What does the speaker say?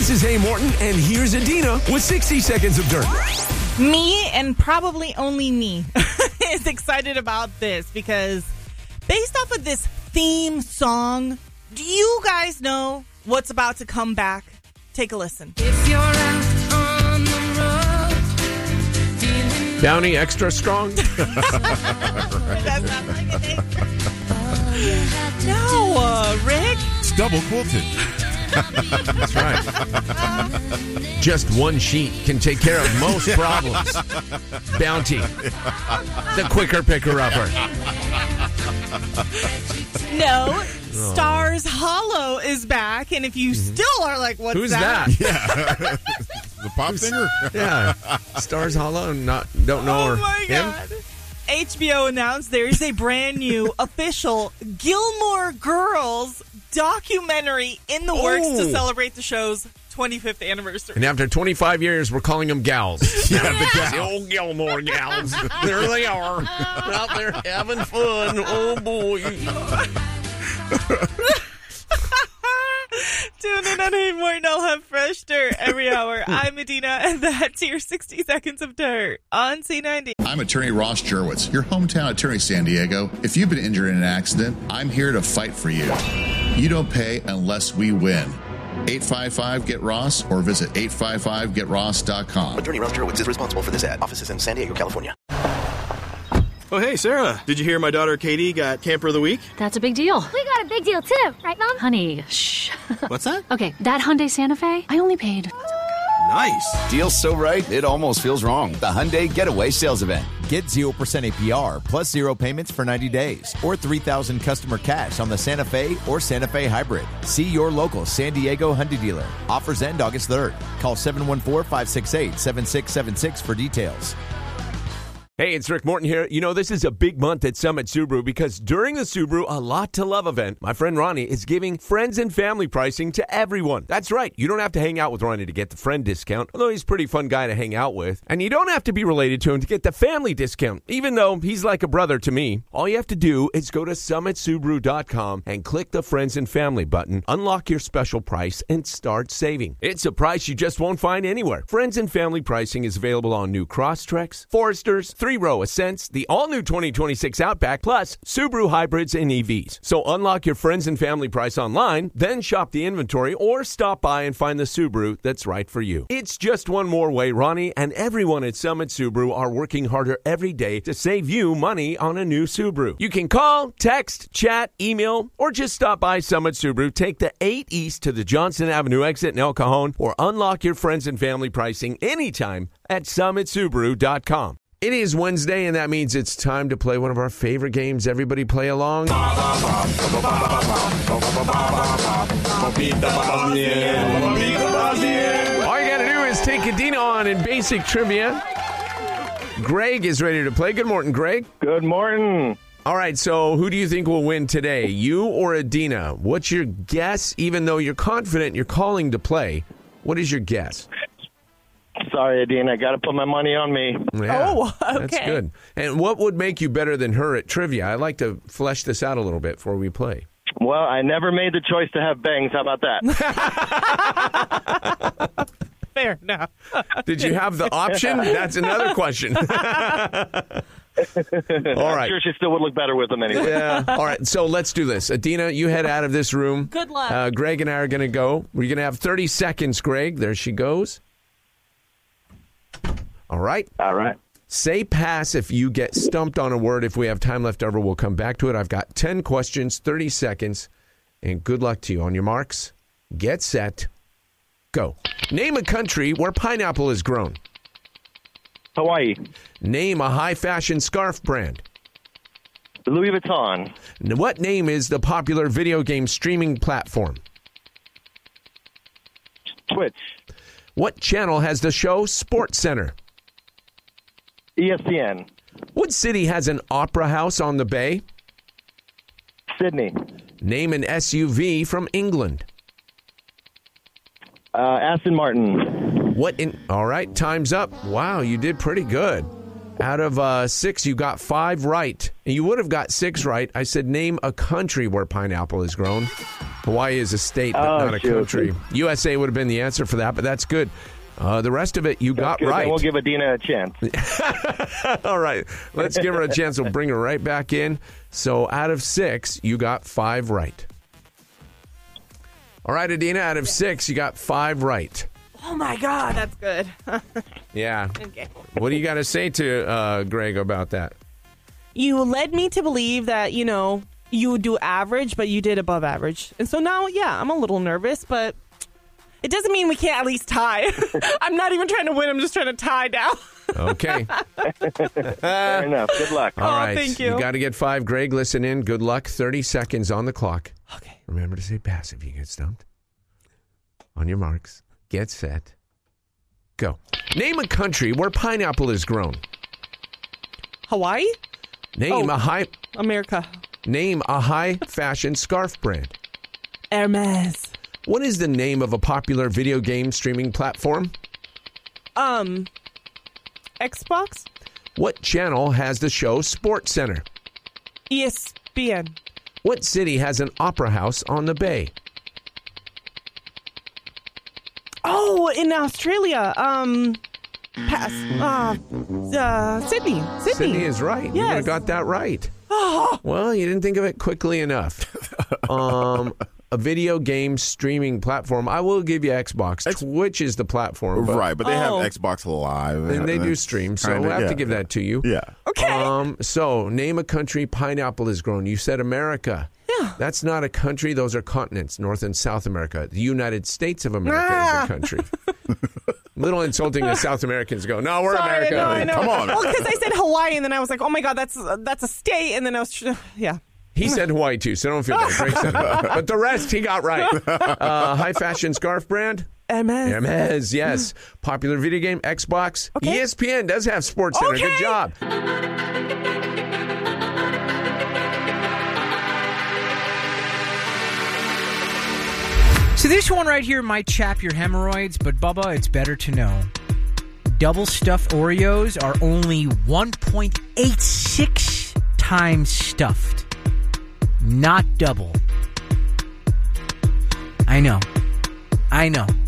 This is Hey Morton, and here's Adina with 60 Seconds of Dirt. Me, and probably only me, is excited about this because based off of this theme song, do you guys know what's about to come back? Take a listen. If you're out on the road, Downey extra strong? That's not like it. No, Rick. It's double quilted. That's right. Just one sheet can take care of most problems. Bounty, the quicker picker-upper. No, Stars Hollow is back, and if you still are like, what's Who's that? Yeah. The pop singer? Yeah, Stars Hollow. Don't know Oh her. my Him? God. HBO announced there is a brand new official Gilmore Girls documentary in the works to celebrate the show's 25th anniversary. And after 25 years, we're calling them gals. Yeah, the The gal. old Gilmore gals. There they are. Out there having fun. Oh, boy. Tune in on Hey Morton. I'll have fresh dirt every hour. I'm Adina, and that's your 60 Seconds of Dirt on C90. I'm attorney Ross Jurwitz, your hometown attorney, San Diego. If you've been injured in an accident, I'm here to fight for you. You don't pay unless we win. 855-GET-ROSS or visit 855getross.com. Attorney Ross Jurwitz is responsible for this ad. Offices in San Diego, California. Oh, hey, Sarah. Did you hear my daughter Katie got Camper of the Week? That's a big deal. We got a big deal, too. Right, Mom? Honey, shh. What's that? Okay, that Hyundai Santa Fe, I only paid. Nice. Deal's so right, it almost feels wrong. The Hyundai Getaway Sales Event. Get 0% APR plus 0 payments for 90 days or $3,000 customer cash on the Santa Fe or Santa Fe Hybrid. See your local San Diego Hyundai dealer. Offers end August 3rd. Call 714-568-7676 for details. Hey, it's Rick Morton here. You know, this is a big month at Summit Subaru because during the Subaru A Lot to Love event, my friend Ronnie is giving friends and family pricing to everyone. That's right. You don't have to hang out with Ronnie to get the friend discount, although he's a pretty fun guy to hang out with. And you don't have to be related to him to get the family discount, even though he's like a brother to me. All you have to do is go to summitsubaru.com and click the Friends and Family button, unlock your special price, and start saving. It's a price you just won't find anywhere. Friends and Family pricing is available on new Crosstreks, Foresters, three-row Ascents, the all-new 2026 Outback, plus Subaru hybrids and EVs. So unlock your friends and family price online, then shop the inventory, or stop by and find the Subaru that's right for you. It's just one more way Ronnie and everyone at Summit Subaru are working harder every day to save you money on a new Subaru. You can call, text, chat, email, or just stop by Summit Subaru. Take the 8 East to the Johnson Avenue exit in El Cajon, or unlock your friends and family pricing anytime at summitsubaru.com. It is Wednesday, and that means it's time to play one of our favorite games. Everybody play along. All you got to do is take Adina on in basic trivia. Greg is ready to play. Good morning, Greg. Good morning. All right, so who do you think will win today, you or Adina? What's your guess, even though you're confident you're calling to play? What is your guess? Sorry, Adina. I got to put my money on me. Yeah, Oh, okay. That's good. And what would make you better than her at trivia? I'd like to flesh this out a little bit before we play. Well, I never made the choice to have bangs. How about that? Fair enough. Did you have the option? That's another question. All right. I'm sure she still would look better with them anyway. Yeah. All right. So let's do this. Adina, you head out of this room. Good luck. Greg and I are going to go. We're going to have 30 seconds, Greg. There she goes. All right. All right. Say pass if you get stumped on a word. If we have time left over, we'll come back to it. I've got 10 questions, 30 seconds, and good luck to you. On your marks, get set, go. Name a country where pineapple is grown. Hawaii. Name a high-fashion scarf brand. Louis Vuitton. What name is the popular video game streaming platform? Twitch. What channel has the show Sports Center? ESPN. What city has an opera house on the bay? Sydney. Name an SUV from England. Aston Martin. All right, time's up. Wow, you did pretty good. Out of 6, you got 5 right. And you would have got 6 right. I said name a country where pineapple is grown. Hawaii is a state, but not a country. USA would have been the answer for that, but that's good. The rest of it, you got good. right. Then we'll give Adina a chance. All right. Let's give her a chance. We'll bring her right back in. So out of 6, you got 5 right. All right, Adina, out of 6, you got 5 right. Oh, my God. That's good. Yeah. Okay. What do you got to say to Greg about that? You led me to believe that, you would do average, but you did above average. And so now, I'm a little nervous, but it doesn't mean we can't at least tie. I'm not even trying to win. I'm just trying to tie down. Okay. Fair enough. Good luck. All right. Thank you. You got to get 5. Greg, listen in. Good luck. 30 seconds on the clock. Okay. Remember to say pass if you get stumped. On your marks. Get set. Go. Name a country where pineapple is grown. Hawaii? Name America. Name a high fashion scarf brand. Hermes. What is the name of a popular video game streaming platform? Xbox? What channel has the show Sports Center? ESPN. What city has an opera house on the bay? Oh, in Australia. Pass. Sydney. Sydney is right. Yes. You would have got that right. Oh. Well, you didn't think of it quickly enough. A video game streaming platform. I will give you Xbox. Twitch is the platform. Right, but they have Xbox Live. And they do stream, so we'll have to give that to you. Yeah. Okay. So, name a country pineapple is grown. You said America. Yeah. That's not a country. Those are continents, North and South America. The United States of America is a country. Little insulting to South Americans go, no, we're Sorry, America. I know. Come on. Well, because I said Hawaii, and then I was like, oh, my God, that's a state. And then I was, yeah. He said Hawaii, too, so don't feel bad. Greg said Hawaii. But the rest, he got right. High fashion scarf brand? Hermes. Hermes, yes. Popular video game? Xbox. Okay. ESPN does have Sports Center. Okay. Good job. So this one right here might chap your hemorrhoids, but Bubba, it's better to know. Double stuffed Oreos are only 1.86 times stuffed. Not double. I know.